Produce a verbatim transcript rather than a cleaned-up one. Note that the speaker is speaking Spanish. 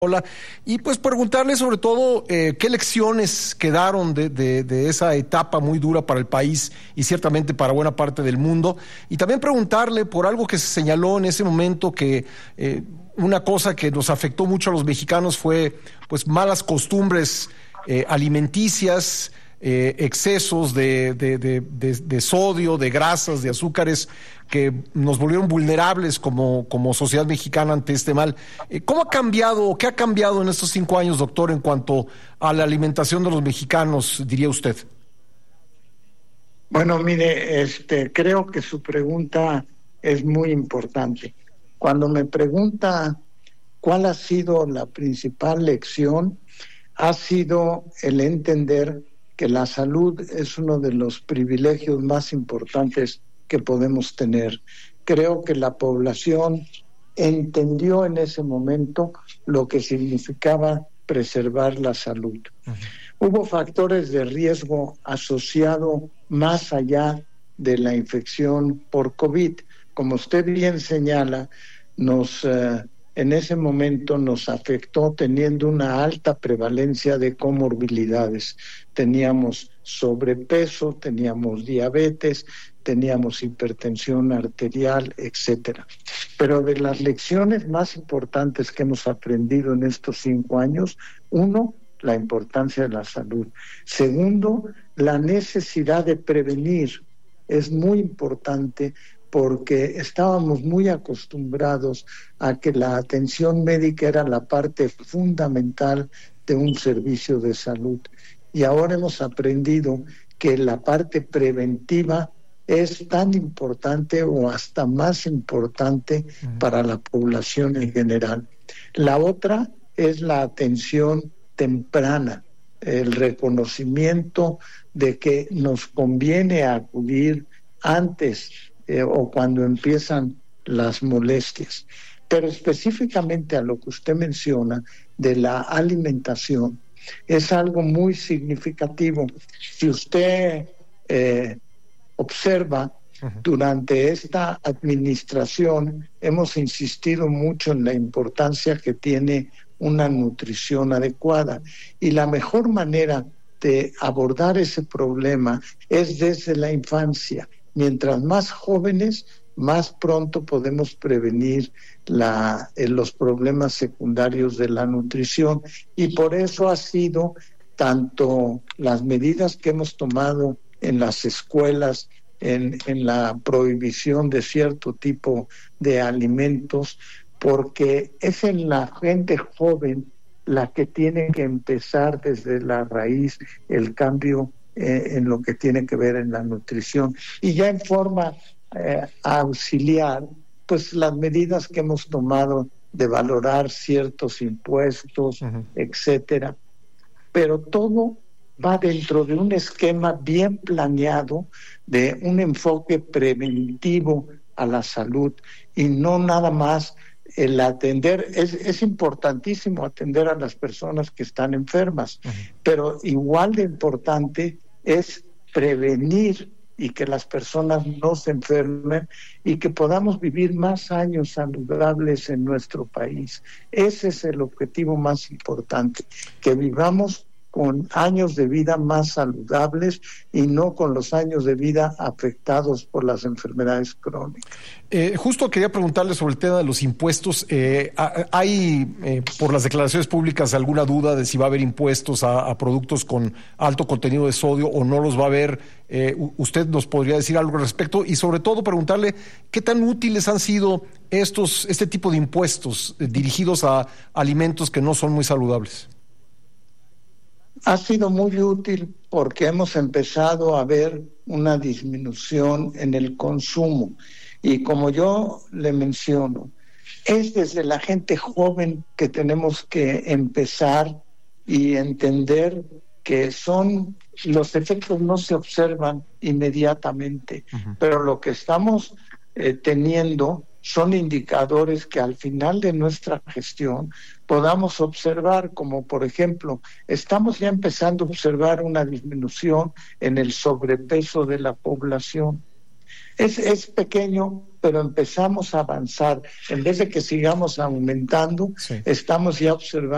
Hola, y pues preguntarle sobre todo eh, qué lecciones quedaron de, de, de esa etapa muy dura para el país y ciertamente para buena parte del mundo, y también preguntarle por algo que se señaló en ese momento, que eh, una cosa que nos afectó mucho a los mexicanos fue pues malas costumbres eh, alimenticias, eh, excesos de, de, de, de, de sodio, de grasas, de azúcares, que nos volvieron vulnerables como, como sociedad mexicana ante este mal. Eh, ¿Cómo ha cambiado o qué ha cambiado en estos cinco años, doctor, en cuanto a la alimentación de los mexicanos, diría usted? Bueno, mire, este, creo que su pregunta es muy importante. Cuando me pregunta cuál ha sido la principal lección, ha sido el entender que la salud es uno de los privilegios más importantes que podemos tener. Creo que la población entendió en ese momento lo que significaba preservar la salud. Uh-huh. Hubo factores de riesgo asociados más allá de la infección por COVID. Como usted bien señala, nos, eh, en ese momento nos afectó teniendo una alta prevalencia de comorbilidades. Teníamos sobrepeso, teníamos diabetes, teníamos hipertensión arterial, etcétera. Pero de las lecciones más importantes que hemos aprendido en estos cinco años, uno, la importancia de la salud. Segundo, la necesidad de prevenir. Es muy importante porque estábamos muy acostumbrados a que la atención médica era la parte fundamental de un servicio de salud. Y ahora hemos aprendido que la parte preventiva es tan importante o hasta más importante para la población en general. La otra es la atención temprana, el reconocimiento de que nos conviene acudir antes eh, o cuando empiezan las molestias. Pero específicamente a lo que usted menciona de la alimentación, es algo muy significativo. Si usted eh, observa, durante esta administración hemos insistido mucho en la importancia que tiene una nutrición adecuada, y la mejor manera de abordar ese problema es desde la infancia. Mientras más jóvenes, más pronto podemos prevenir la, eh, los problemas secundarios de la nutrición, y por eso ha sido tanto las medidas que hemos tomado en las escuelas, en, en la prohibición de cierto tipo de alimentos, porque es en la gente joven la que tiene que empezar desde la raíz el cambio eh, en lo que tiene que ver en la nutrición. Y ya en forma eh, auxiliar, pues las medidas que hemos tomado de valorar ciertos impuestos, uh-huh. etcétera. Pero todo va dentro de un esquema bien planeado, de un enfoque preventivo a la salud, y no nada más el atender. Es, es importantísimo atender a las personas que están enfermas, uh-huh. pero igual de importante es prevenir y que las personas no se enfermen y que podamos vivir más años saludables en nuestro país. Ese es el objetivo más importante, que vivamos con años de vida más saludables y no con los años de vida afectados por las enfermedades crónicas. Eh, justo quería preguntarle sobre el tema de los impuestos. Eh, ¿Hay, eh, por las declaraciones públicas, alguna duda de si va a haber impuestos a, a productos con alto contenido de sodio o no los va a haber? Eh, ¿Usted nos podría decir algo al respecto? Y sobre todo preguntarle qué tan útiles han sido estos, este tipo de impuestos eh, dirigidos a alimentos que no son muy saludables. Ha sido muy útil porque hemos empezado a ver una disminución en el consumo. Y como yo le menciono, es desde la gente joven que tenemos que empezar y entender que son los efectos no se observan inmediatamente, uh-huh. pero lo que estamos eh, teniendo son indicadores que al final de nuestra gestión podamos observar, como por ejemplo, estamos ya empezando a observar una disminución en el sobrepeso de la población. Es, es pequeño, pero empezamos a avanzar. En vez de que sigamos aumentando, sí. estamos ya observando